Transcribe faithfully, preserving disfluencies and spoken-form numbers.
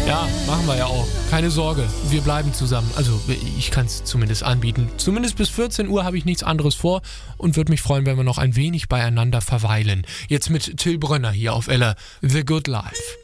Ja, machen wir ja auch. Keine Sorge, wir bleiben zusammen. Also ich kann es zumindest anbieten. Zumindest bis vierzehn Uhr habe ich nichts anderes vor und würde mich freuen, wenn wir noch ein wenig beieinander verweilen. Jetzt mit Till Brönner hier auf Ella, The Good Life.